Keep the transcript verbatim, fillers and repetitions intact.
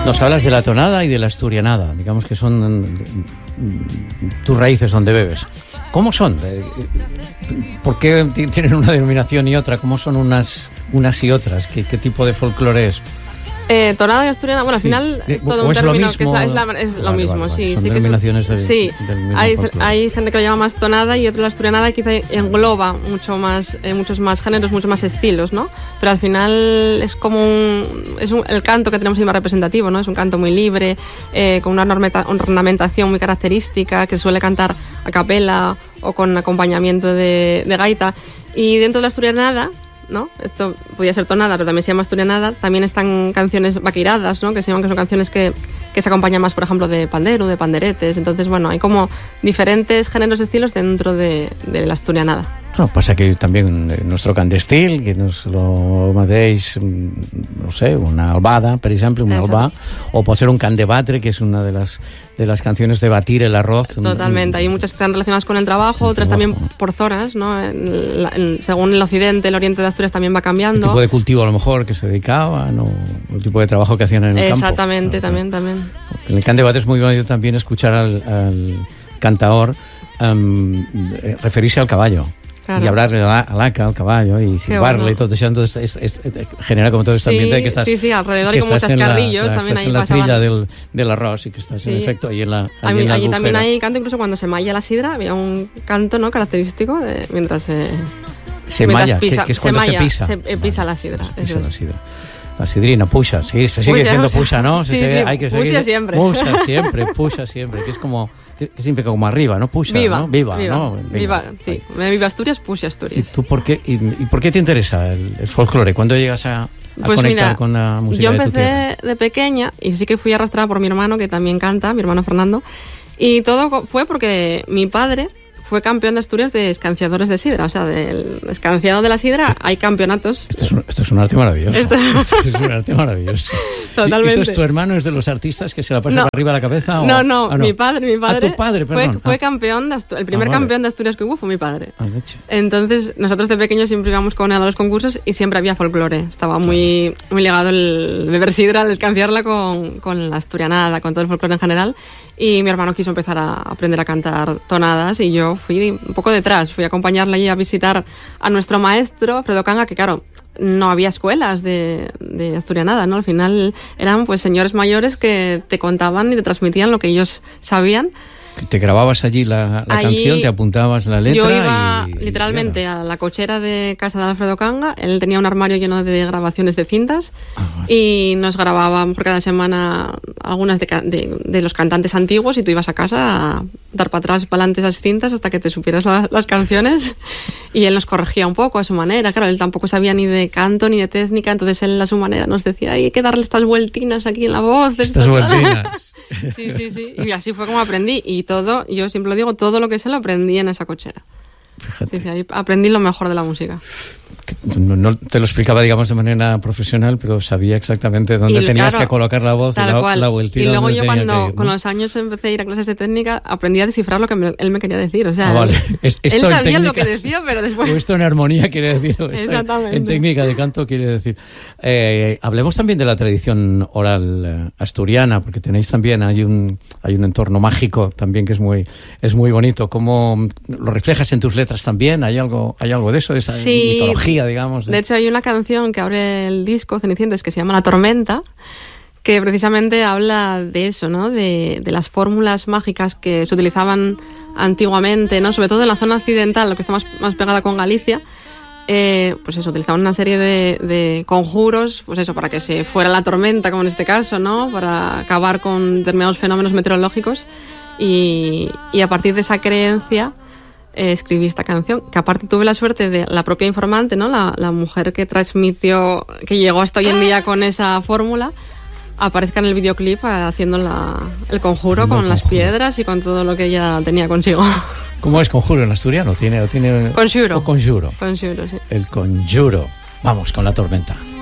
Nos hablas de la tonada y de la asturianada, digamos que son tus raíces donde bebes. ¿Cómo son? ¿Por qué tienen una denominación y otra? ¿Cómo son unas, unas y otras? ¿Qué, qué tipo de folclore es? Eh, tonada y asturiana, bueno, sí. Al final es todo un término que es, la, es, la, es lo vale, mismo, vale, vale. sí. Son sí denominaciones que es, del, sí. del mismo hay, folclore. Hay gente que lo llama más tonada y otro la asturianada, quizá engloba mucho más, eh, muchos más géneros, muchos más estilos, ¿no? Pero al final es como un, es un, el canto que tenemos ahí más representativo, ¿no? Es un canto muy libre, eh, con una ornamentación muy característica, que suele cantar a capela o con acompañamiento de, de gaita. Y dentro de la asturianada, ¿no? Esto podía ser tonada, pero también se llama asturianada. También están canciones vaqueiradas, ¿no? Que se llaman, que son canciones que, que se acompañan más, por ejemplo, de pandero, de panderetes. Entonces, bueno, hay como diferentes géneros, estilos dentro de, de la asturianada. No, pasa que también nuestro candestil, que nos lo mateix, no sé, una albada, por ejemplo, una albá, o puede ser un can de batre, que es una de las de las canciones de batir el arroz. Totalmente, hay muchas que están relacionadas con el trabajo, el otras trabajo. También por zonas, ¿no? En, en, según el occidente, el oriente de Asturias también va cambiando. El tipo de cultivo a lo mejor que se dedicaban, o el tipo de trabajo que hacían en el Exactamente, campo. Exactamente, también, ¿no? también. En el can de batre es muy bonito también escuchar al, al cantaor um, referirse al caballo. Claro. Y hablarle a la haca, al caballo, y silbarle bueno. Y todo eso. Entonces es, es, es, genera como todo este sí, ambiente de que estás, sí, sí, alrededor hay como muchos carrillos la, también estás ahí en la pasaban. trilla del, del arroz y que estás sí. En efecto ahí en la ahí allí en la allí albufera. También hay canto, incluso cuando se malla la sidra había un canto, ¿no? Característico de, mientras se se malla, que, que es cuando se, se, malla, se pisa se eh, pisa vale, la sidra, se pisa eso la es. sidra. La sidrina, puxa, sí, se sigue diciendo puxa, ¿no? Se sí, sigue, sí, hay que seguir. Puxa siempre. Puxa siempre, puxa siempre, que es como, que significa como arriba, ¿no? Puxa, viva, ¿no? Viva, viva, ¿no? Venga, viva, sí. Me viva Asturias, puxa Asturias. ¿Y tú por qué, y, y por qué te interesa el, el folclore? ¿Cuándo llegas a, a pues conectar mira, con la música yo de tu tierra? Yo empecé de pequeña y sí que fui arrastrada por mi hermano, que también canta, mi hermano Fernando, y todo fue porque mi padre fue campeón de Asturias de escanciadores de sidra, o sea, del escanciado de la sidra hay campeonatos. Esto es un, esto es un arte maravilloso. Esto... esto es un arte maravilloso. Totalmente. ¿Y entonces tu hermano es de los artistas que se la pasan no. para arriba de la cabeza? O, no, no, ¿o no, mi padre, mi padre. Ah, tu padre, perdón. Fue, fue ah. campeón de Asturias, el primer ah, vale. campeón de Asturias que hubo fue mi padre. Ah, leche. Entonces, nosotros de pequeños siempre íbamos con él a los concursos y siempre había folclore. Estaba muy, claro. muy ligado el beber sidra, el escanciarla con, con la asturianada, con todo el folclore en general. Y mi hermano quiso empezar a aprender a cantar tonadas y yo fui un poco detrás, fui a acompañarle allí a visitar a nuestro maestro, Fredo Canga, que claro, no había escuelas de, de asturianada, ¿no? Al final eran pues señores mayores que te contaban y te transmitían lo que ellos sabían. Te grababas allí la, la allí, canción, te apuntabas la letra. Yo iba y, literalmente y a la cochera de casa de Alfredo Canga. Él tenía un armario lleno de grabaciones de cintas ah, vale. Y nos grababan por cada semana algunas de, de, de los cantantes antiguos y tú ibas a casa a dar para atrás, para adelante esas cintas hasta que te supieras la, las canciones y él nos corregía un poco a su manera. Claro, él tampoco sabía ni de canto ni de técnica, entonces él a su manera nos decía, hay que darle estas vueltinas aquí en la voz. Estas vueltinas. Sí, sí, sí. Y así fue como aprendí. Y todo, yo siempre lo digo, todo lo que sé lo aprendí en esa cochera. Fíjate. Sí, sí, ahí aprendí lo mejor de la música. No, no te lo explicaba, digamos, de manera profesional, pero sabía exactamente dónde y, tenías claro, que colocar la voz y la, la vueltita. Y luego yo cuando, ir, ¿no? con los años empecé a ir a clases de técnica, aprendí a descifrar lo que me, él me quería decir. O sea, ah, vale. es, él sabía técnicas, lo que decía, pero después... O esto en armonía quiere decir, o esto exactamente. En técnica de canto quiere decir. Eh, hablemos también de la tradición oral eh, asturiana, porque tenéis también, hay un, hay un entorno mágico también que es muy, es muy bonito. ¿Cómo lo reflejas en tus letras también? ¿Hay algo, hay algo de eso? Esa sí, mitología, digamos. De... de hecho, hay una canción que abre el disco Cenicientas que se llama La Tormenta, que precisamente habla de eso, ¿no? De, de las fórmulas mágicas que se utilizaban antiguamente, ¿no? Sobre todo en la zona occidental, lo que está más, más pegada con Galicia. Eh, pues eso, utilizaban una serie de, de conjuros, pues eso, para que se fuera la tormenta, como en este caso, ¿no? Para acabar con determinados fenómenos meteorológicos. Y, y a partir de esa creencia Eh, escribí esta canción, que aparte tuve la suerte de la propia informante, ¿no? La, la mujer que transmitió, que llegó hasta hoy en día con esa fórmula, aparezca en el videoclip haciendo la, el conjuro el con conjuro. Las piedras y con todo lo que ella tenía consigo. ¿Cómo es conjuro en asturiano? ¿Tiene, o tiene... Conjuro. O conjuro. Conjuro, sí. El conjuro. Vamos con La Tormenta.